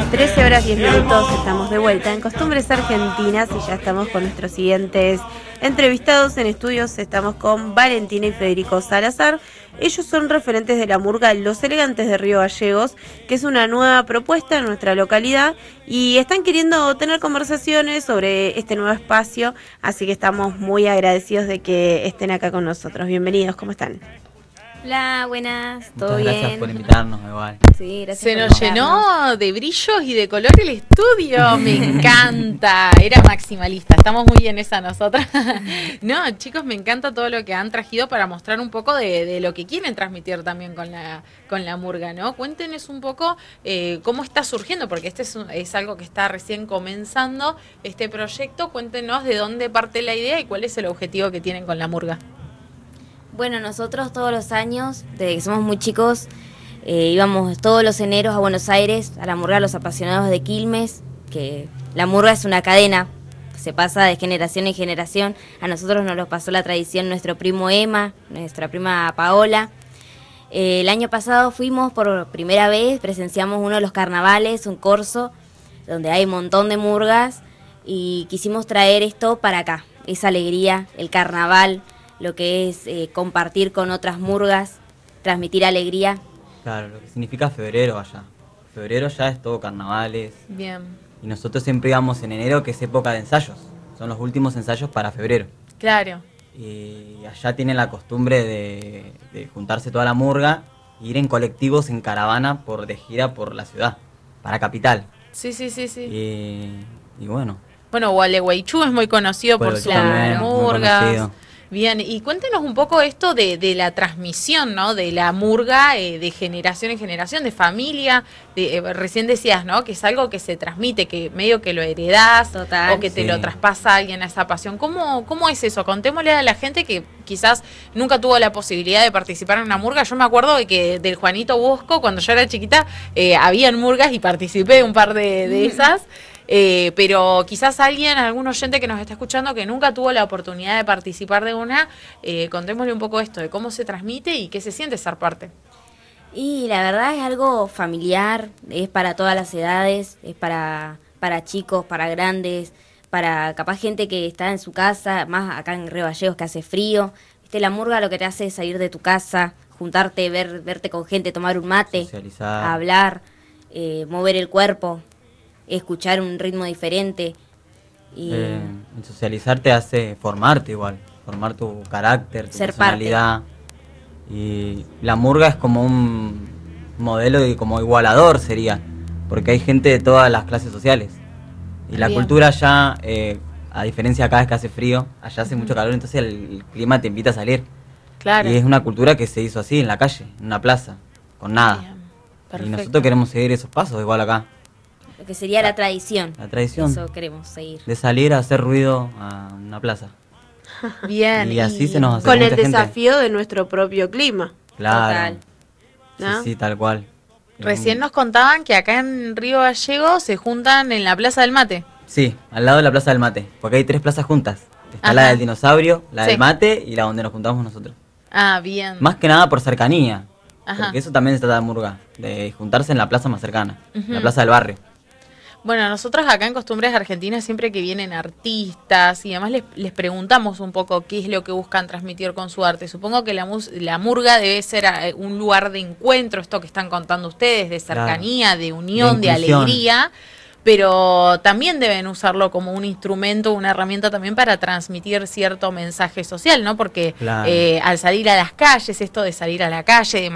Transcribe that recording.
13:10, estamos de vuelta en Costumbres Argentinas y ya estamos con nuestros siguientes entrevistados en estudios. Estamos con Valentina y Federico Salazar. Ellos son referentes de la murga Los Elegantes de Río Gallegos, que es una nueva propuesta en nuestra localidad y están queriendo tener conversaciones sobre este nuevo espacio, así que estamos muy agradecidos de que estén acá con nosotros. Bienvenidos, ¿cómo están? Hola, buenas, ¿todo bien? Gracias por invitarnos, igual. Sí, gracias. Se nos llenó de brillos y de color el estudio, me encanta. Era maximalista, estamos muy en esa nosotras. No, chicos, me encanta todo lo que han traído para mostrar un poco de lo que quieren transmitir también con la murga, ¿no? Cuéntenos un poco cómo está surgiendo, porque este es algo que está recién comenzando, este proyecto. Cuéntenos de dónde parte la idea y cuál es el objetivo que tienen con la murga. Bueno, nosotros todos los años, desde que somos muy chicos, íbamos todos los eneros a Buenos Aires, a la murga Los Apasionados de Quilmes, que la murga es una cadena, se pasa de generación en generación. A nosotros nos lo pasó la tradición nuestro primo Emma, nuestra prima Paola. El año pasado fuimos por primera vez, presenciamos uno de los carnavales, un corso, donde hay un montón de murgas, y quisimos traer esto para acá, esa alegría, el carnaval, lo que es compartir con otras murgas, transmitir alegría. Claro, lo que significa febrero allá. Febrero ya es todo carnavales. Bien. Y nosotros siempre íbamos en enero, que es época de ensayos. Son los últimos ensayos para febrero. Claro. Y allá tienen la costumbre de juntarse toda la murga e ir en colectivos, en caravana, de gira por la ciudad, para Capital. Sí. Y bueno. Bueno, Gualeguaychú es muy conocido por sus murgas. Bien, y cuéntenos un poco esto de la transmisión, ¿no? De la murga de generación en generación, de familia. Recién decías, ¿no? Que es algo que se transmite, que medio que lo heredás. Total. O que te lo traspasa a alguien a esa pasión. ¿Cómo es eso? Contémosle a la gente que quizás nunca tuvo la posibilidad de participar en una murga. Yo me acuerdo de que del Juanito Bosco, cuando yo era chiquita, habían murgas y participé de un par de esas. Pero quizás algún oyente que nos está escuchando que nunca tuvo la oportunidad de participar de una, contémosle un poco esto, de cómo se transmite y qué se siente ser parte. Y la verdad es algo familiar, es para todas las edades, es para chicos, para grandes, para capaz gente que está en su casa, más acá en Río Gallegos que hace frío. La murga lo que te hace es salir de tu casa, juntarte, verte con gente, tomar un mate, socializar, hablar, mover el cuerpo, escuchar un ritmo diferente. Y socializar te hace formarte igual, formar tu carácter, tu personalidad. Y la murga es como un modelo y como igualador sería, porque hay gente de todas las clases sociales. Y la cultura allá, a diferencia acá es que hace frío, allá hace mucho calor, entonces el clima te invita a salir. Claro. Y es una cultura que se hizo así, en la calle, en una plaza, con nada. Y nosotros queremos seguir esos pasos igual acá. Lo que sería la tradición. La tradición. Eso queremos seguir. De salir a hacer ruido a una plaza. Bien. Y así se nos hace con el desafío de nuestro propio clima. Claro. Total. ¿No? Sí, tal cual. Recién nos contaban que acá en Río Gallegos se juntan en la Plaza del Mate. Sí, al lado de la Plaza del Mate, porque hay 3 plazas juntas. Está la del dinosaurio, la del mate y la donde nos juntamos nosotros. Ah, bien. Más que nada por cercanía. Ajá. Porque eso también se trata de murga, de juntarse en la plaza más cercana, la plaza del barrio. Bueno, nosotros acá en Costumbres Argentinas, siempre que vienen artistas y además les preguntamos un poco qué es lo que buscan transmitir con su arte. Supongo que la murga debe ser un lugar de encuentro, esto que están contando ustedes, de cercanía, de unión, de alegría, pero también deben usarlo como un instrumento, una herramienta también para transmitir cierto mensaje social, ¿no? Porque al salir a las calles, esto de salir a la calle, de